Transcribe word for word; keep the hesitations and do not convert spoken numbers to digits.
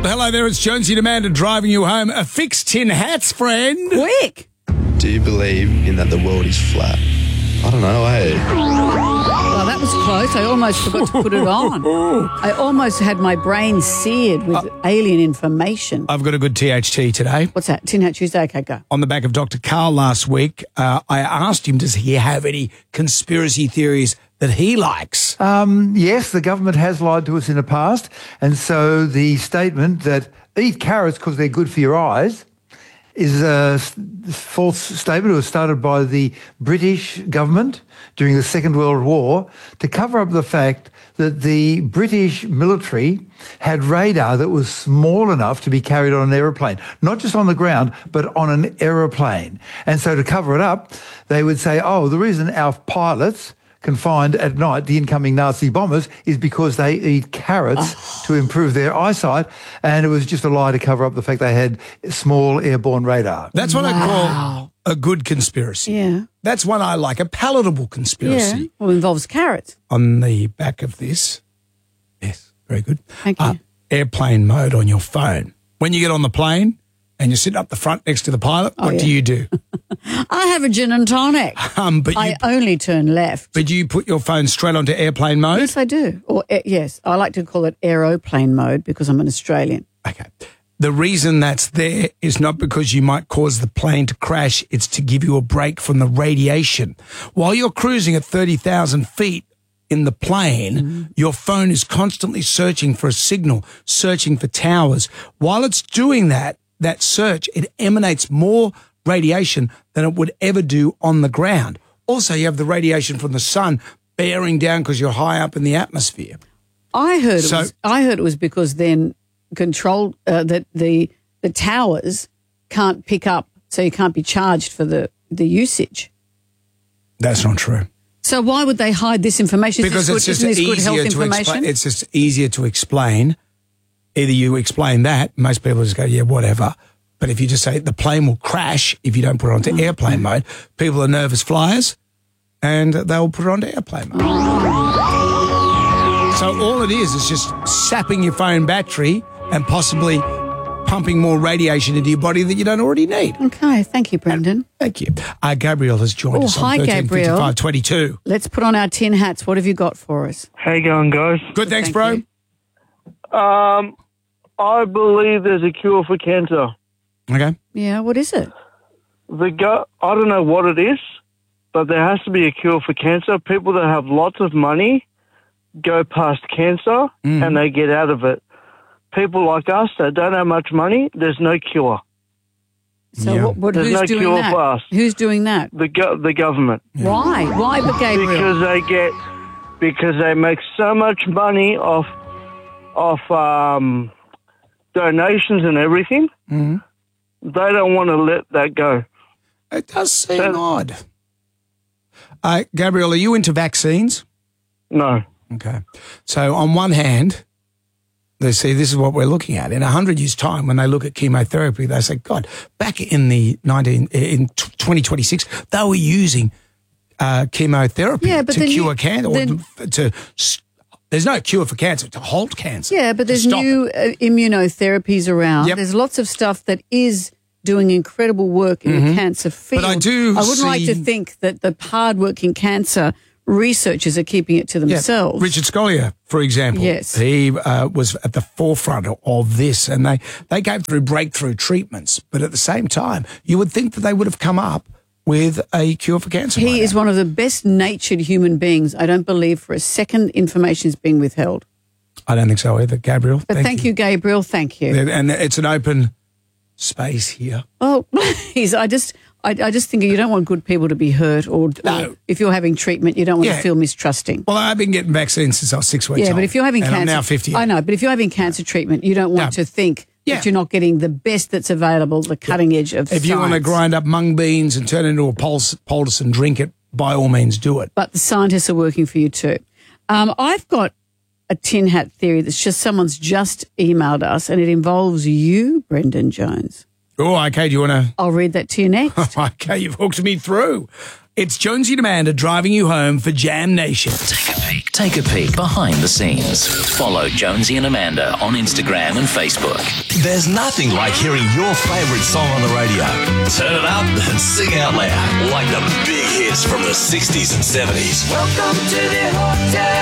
hello there. It's Jonesy Amanda driving you home. A fixed tin hats, friend. Quick. Do you believe in that the world is flat? I don't know, eh? Well, that was close. I almost forgot to put it on. I almost had my brain seared with uh, alien information. I've got a good T H T today. What's that? Tin Hat Tuesday? Okay, go. On the back of Doctor Carl last week, uh, I asked him, does he have any conspiracy theories that he likes? Um, yes, the government has lied to us in the past, and so the statement that eat carrots because they're good for your eyes is a false statement. It was started by the British government during the Second World War to cover up the fact that the British military had radar that was small enough to be carried on an aeroplane. Not just on the ground, but on an aeroplane. And so to cover it up, they would say, oh, the reason our pilots can find at night the incoming Nazi bombers is because they eat carrots oh. to improve their eyesight, and it was just a lie to cover up the fact they had small airborne radar. That's what wow. I call a good conspiracy. Yeah. That's one I like, a palatable conspiracy. Yeah. Well, it involves carrots. On the back of this, yes, very good. Thank you. Uh, airplane mode on your phone. When you get on the plane and you're sitting up the front next to the pilot, oh, what yeah. do you do? I have a gin and tonic. Um, but I you, only turn left. But you put your phone straight onto airplane mode? Yes, I do. Or uh, yes, I like to call it aeroplane mode because I'm an Australian. Okay. The reason that's there is not because you might cause the plane to crash. It's to give you a break from the radiation. While you're cruising at thirty thousand feet in the plane, mm-hmm. your phone is constantly searching for a signal, searching for towers. While it's doing that, that search, it emanates more radiation than it would ever do on the ground. Also, you have the radiation from the sun bearing down because you're high up in the atmosphere. I heard so, it was, I heard it was because then control uh, that the the towers can't pick up, so you can't be charged for the, the usage. That's not true. So why would they hide this information? Because good, it's just isn't this good easier health to information? explain. It's just easier to explain. Either you explain that, most people just go, yeah, whatever. But if you just say the plane will crash if you don't put it onto mm-hmm. airplane mode, people are nervous flyers and they'll put it onto airplane mode. Mm-hmm. So all it is is just sapping your phone battery and possibly pumping more radiation into your body that you don't already need. Okay, thank you, Brendan. And thank you. Uh, Gabriel has joined oh, us on hi, thirteen fifty-five Gabriel. twenty-two. Let's put on our tin hats. What have you got for us? How you going, guys? Good, thanks, thank bro. You. Um, I believe there's a cure for cancer. Okay. Yeah, what is it? The go- I don't know what it is, but there has to be a cure for cancer. People that have lots of money go past cancer mm. and they get out of it. People like us that don't have much money, there's no cure. So yeah. what, what, there's who's no doing cure that? for us. Who's doing that? The go- the government. Yeah. Why? Why, but Gabriel? Because they get because they make so much money off off um, donations and everything. Mm-hmm. They don't want to let that go. It does seem so, odd. Uh, Gabriel, are you into vaccines? No. Okay. So on one hand, they see this is what we're looking at. In a hundred years' time, when they look at chemotherapy, they say, God, back in the nineteen in twenty twenty-six, they were using uh, chemotherapy yeah, but to cure you, cancer. Then, or to, to, there's no cure for cancer, to halt cancer. Yeah, but there's new uh, immunotherapies around. Yep. There's lots of stuff that is doing incredible work in mm-hmm. the cancer field. But I do I wouldn't see... like to think that the hard-working cancer researchers are keeping it to themselves. Yeah. Richard Scolyer, for example, yes. he uh, was at the forefront of this, and they, they gave through breakthrough treatments. But at the same time, you would think that they would have come up with a cure for cancer. He is now. one of the best-natured human beings. I don't believe for a second information is being withheld. I don't think so either, Gabriel. But thank, thank you. you, Gabriel. Thank you. And it's an open space here. Oh, please. I just... I, I just think you don't want good people to be hurt, or, no. or if you're having treatment, you don't want yeah. to feel mistrusting. Well, I've been getting vaccines since I was six weeks yeah, old. but if you're having and cancer, I'm now fifty. I know, but if you're having cancer treatment, you don't want no. to think yeah. that you're not getting the best that's available, the cutting yeah. edge of If science. you want to grind up mung beans and turn it into a pulse, poultice and drink it, by all means do it. But the scientists are working for you too. Um, I've got a tin hat theory that's just someone's just emailed us, and it involves you, Brendan Jones. Oh, okay. Do you want to? I'll read that to you next. Okay, you've hooked me through. It's Jonesy and Amanda driving you home for Jam Nation. Take a peek. take a peek behind the scenes. Follow Jonesy and Amanda on Instagram and Facebook. There's nothing like hearing your favourite song on the radio. Turn it up and sing out loud, like the big hits from the sixties and seventies. Welcome to the hotel.